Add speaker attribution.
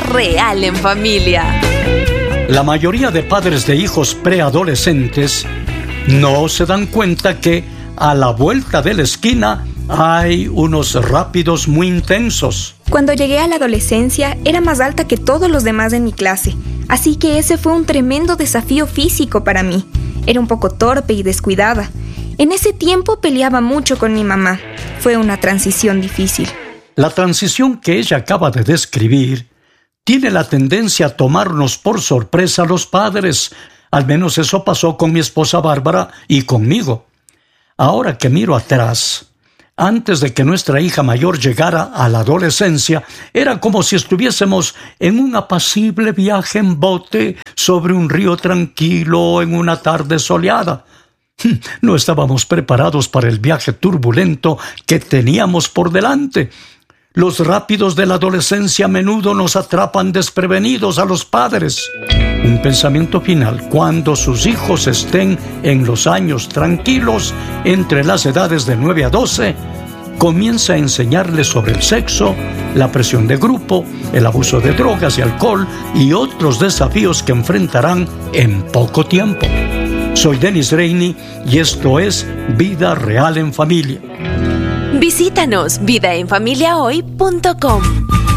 Speaker 1: Real en Familia.
Speaker 2: La mayoría de padres de hijos preadolescentes no se dan cuenta que a la vuelta de la esquina hay unos rápidos muy intensos.
Speaker 3: Cuando llegué a la adolescencia, era más alta que todos los demás en mi clase, así que ese fue un tremendo desafío físico para mí. Era un poco torpe y descuidada. En ese tiempo peleaba mucho con mi mamá. Fue una transición difícil.
Speaker 2: La transición que ella acaba de describir tiene la tendencia a tomarnos por sorpresa a los padres. Al menos eso pasó con mi esposa Bárbara y conmigo. Ahora que miro atrás, antes de que nuestra hija mayor llegara a la adolescencia, era como si estuviésemos en un apacible viaje en bote sobre un río tranquilo en una tarde soleada. No estábamos preparados para el viaje turbulento que teníamos por delante. Los rápidos de la adolescencia a menudo nos atrapan desprevenidos a los padres. Un pensamiento final: cuando sus hijos estén en los años tranquilos, entre las edades de 9 a 12, comienza a enseñarles sobre el sexo, la presión de grupo, el abuso de drogas y alcohol y otros desafíos que enfrentarán en poco tiempo. Soy Denis Reini y esto es Vida Real en Familia.
Speaker 1: Visítanos vidaenfamiliahoy.com.